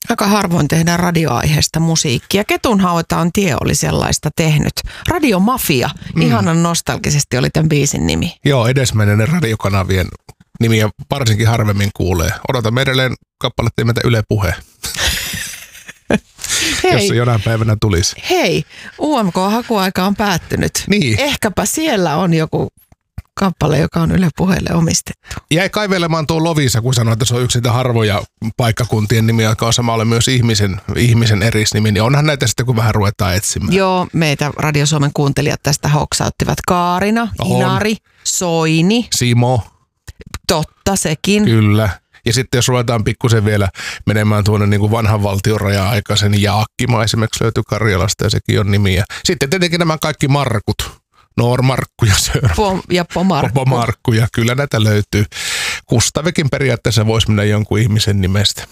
Aika harvoin tehdään radioaiheesta musiikkia. Ketunhaueta on tie oli sellaista tehnyt. Radiomafia, ihanan nostalgisesti oli tämän biisin nimi. Joo, edesmenneiden radiokanavien nimiä varsinkin harvemmin kuulee. Odotamme edelleen kappaletta nimeltä Yle Puhe. Jos se jonain päivänä tulisi. Hei, UMK-hakuaika on päättynyt. Niin. Ehkäpä siellä on joku kappale, joka on Yle Puheelle omistettu. Jäi kaivelemaan tuo Lovisa, kun sanoin, että se on yksi niitä harvoja paikkakuntien nimiä, joka on samalla myös ihmisen erisnimi. Niin onhan näitä sitten, kun vähän ruvetaan etsimään. Joo, meitä Radio Suomen kuuntelijat tästä hoksauttivat. Kaarina, Inari, Soini. Simo. Totta, sekin. Kyllä. Ja sitten jos ruvetaan pikkusen vielä menemään tuonne niin kuin vanhan valtion raja-aikaisen Jaakkima esimerkiksi löytyy Karjalasta ja sekin on nimiä. Sitten tietenkin nämä kaikki Markut. Markku ja Sör. Pomarkku. Ja kyllä näitä löytyy. Kustavikin periaatteessa voisi mennä jonkun ihmisen nimestä.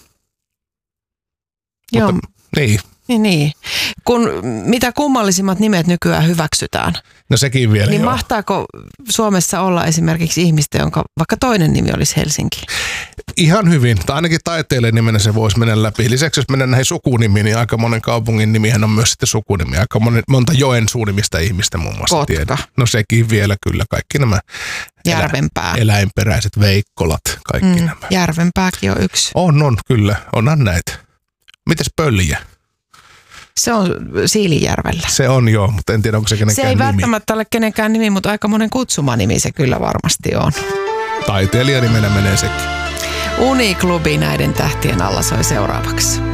Joo. Mutta, niin. Niin. Kun mitä kummallisimmat nimet nykyään hyväksytään. No sekin vielä, niin joo. Mahtaako Suomessa olla esimerkiksi ihmistä, jonka vaikka toinen nimi olisi Helsinki? Ihan hyvin. Tai ainakin taiteilijan nimenä se voisi mennä läpi. Lisäksi jos mennään näihin sukunimiin, niin aika monen kaupungin nimihän on myös sitten sukunimi. Aika monta Joensuunimistä ihmistä muun muassa Kotka. tiedän. No sekin vielä kyllä. Kaikki nämä Järvenpää. Eläinperäiset Veikkolat, kaikki nämä. Järvenpääkin on yksi. On kyllä. Onhan näitä. Mites Pöljä? Se on Siilinjärvellä. Se on joo, mutta en tiedä, onko se kenenkään nimi. Se ei välttämättä ole kenenkään nimi, mutta aika monen kutsumanimi se kyllä varmasti on. Taiteilijanimenä menee sekin. Uniklubi näiden tähtien alla soi seuraavaksi.